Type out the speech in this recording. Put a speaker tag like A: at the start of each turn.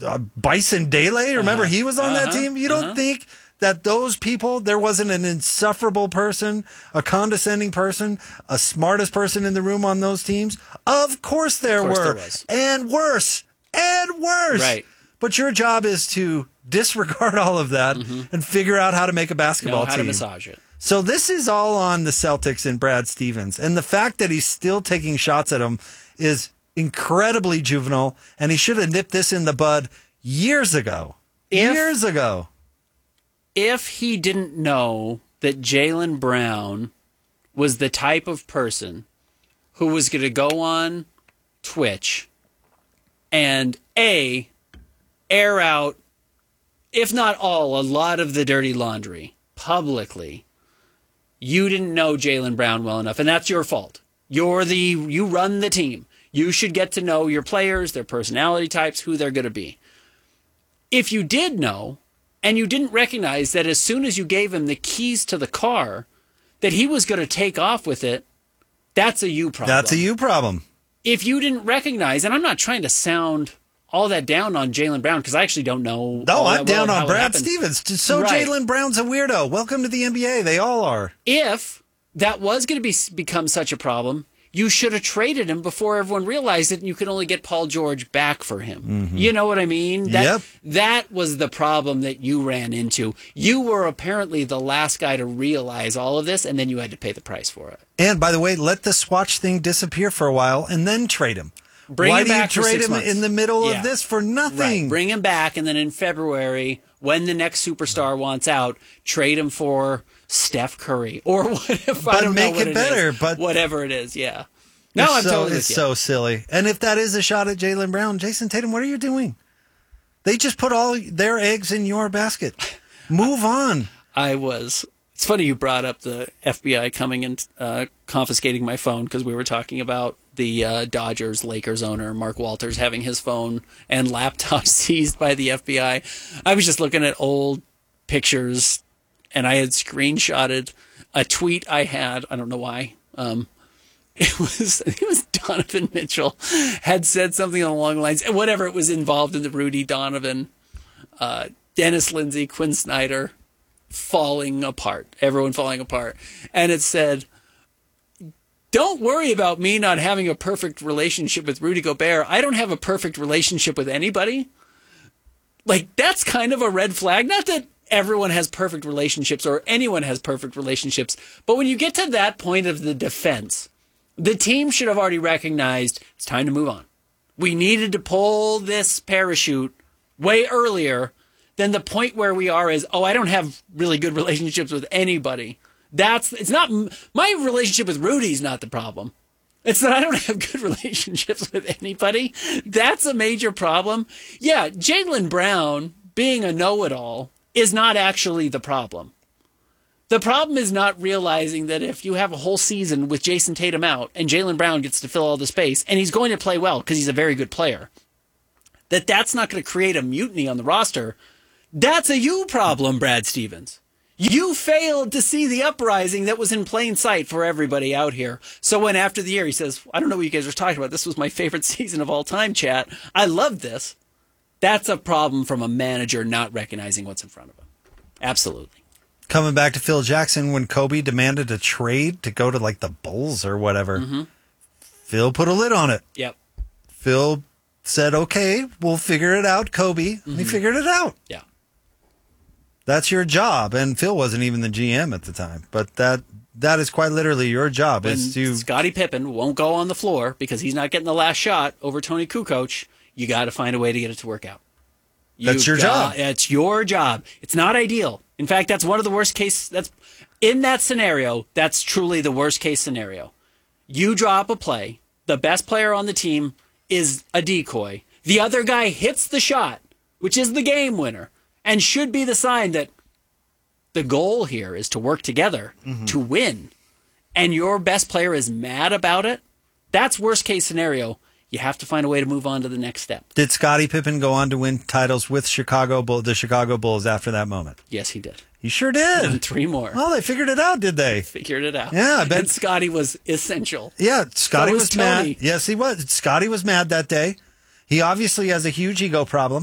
A: Bison Dele. Remember, he was on that team. You don't think that those people, there wasn't an insufferable person, a condescending person, a smartest person in the room on those teams? Of course there were. And worse. And worse.
B: Right.
A: But your job is to disregard all of that and figure out how to make a basketball team.
B: How to massage it.
A: So this is all on the Celtics and Brad Stevens. And the fact that he's still taking shots at him is incredibly juvenile, and he should have nipped this in the bud years ago.
B: If he didn't know that Jaylen Brown was the type of person who was going to go on Twitch and air out, if not all, a lot of the dirty laundry publicly, you didn't know Jaylen Brown well enough, and that's your fault. You run the team. You should get to know your players, their personality types, who they're going to be. If you did know, and you didn't recognize that as soon as you gave him the keys to the car, that he was going to take off with it, that's a you problem.
A: That's a you problem.
B: If you didn't recognize, and I'm not trying to sound all that down on Jaylen Brown, because I actually don't know.
A: No, I'm down on Brad Stevens. So right. Jaylen Brown's a weirdo. Welcome to the NBA. They all are.
B: If that was going to become such a problem, you should have traded him before everyone realized it, and you could only get Paul George back for him. Mm-hmm. You know what I mean? That was the problem that you ran into. You were apparently the last guy to realize all of this, and then you had to pay the price for it.
A: And by the way, let the Swatch thing disappear for a while, and then trade him. Why do you trade him in the middle of this for nothing?
B: Right. Bring him back, and then in February, when the next superstar wants out, trade him for Steph Curry or whatever.
A: But I don't make know what it better. But
B: whatever it is, yeah. No, I'm totally with you.
A: It's so silly. And if that is a shot at Jaylen Brown, Jason Tatum, what are you doing? They just put all their eggs in your basket. Move on.
B: It's funny you brought up the FBI coming and confiscating my phone, because we were talking about the Dodgers-Lakers owner, Mark Walters, having his phone and laptop seized by the FBI. I was just looking at old pictures, and I had screenshotted a tweet I had. I don't know why. It was Donovan Mitchell had said something along the lines, whatever, it was involved in the Rudy Donovan, Dennis Lindsey, Quinn Snyder falling apart, everyone falling apart. And it said, don't worry about me not having a perfect relationship with Rudy Gobert. I don't have a perfect relationship with anybody. Like, that's kind of a red flag. Not that everyone has perfect relationships or anyone has perfect relationships, but when you get to that point of the defense, the team should have already recognized it's time to move on. We needed to pull this parachute way earlier than the point where we are is, I don't have really good relationships with anybody. It's not my relationship with Rudy's not the problem. It's that I don't have good relationships with anybody. That's a major problem. Yeah, Jaylen Brown being a know-it-all is not actually the problem. The problem is not realizing that if you have a whole season with Jason Tatum out and Jaylen Brown gets to fill all the space, and he's going to play well because he's a very good player, that's not going to create a mutiny on the roster. That's a you problem, Brad Stevens. You failed to see the uprising that was in plain sight for everybody out here. So when after the year he says, I don't know what you guys are talking about. This was my favorite season of all time, chat. I love this. That's a problem from a manager not recognizing what's in front of him. Absolutely.
A: Coming back to Phil Jackson, when Kobe demanded a trade to go to like the Bulls or whatever, Phil put a lid on it.
B: Yep.
A: Phil said, okay, we'll figure it out, Kobe. And he figured it out.
B: Yeah.
A: That's your job. And Phil wasn't even the GM at the time. But that is quite literally your job. Is to
B: Scottie Pippen won't go on the floor because he's not getting the last shot over Tony Kukoc. You got to find a way to get it to work out.
A: That's your job.
B: It's your job. It's not ideal. In fact, that's one of the worst case. That's in that scenario. That's truly the worst case scenario. You drop a play. The best player on the team is a decoy. The other guy hits the shot, which is the game winner, and should be the sign that the goal here is to work together to win. And your best player is mad about it. That's worst case scenario. You have to find a way to move on to the next step.
A: Did Scottie Pippen go on to win titles with the Chicago Bulls after that moment?
B: Yes, he did.
A: He sure did.
B: And 3 more.
A: Oh, they figured it out, did they?
B: Figured it out.
A: Yeah, I bet.
B: And Scottie was essential.
A: Yeah, Scottie
B: so
A: was mad. Yes, he was. Scottie was mad that day. He obviously has a huge ego problem.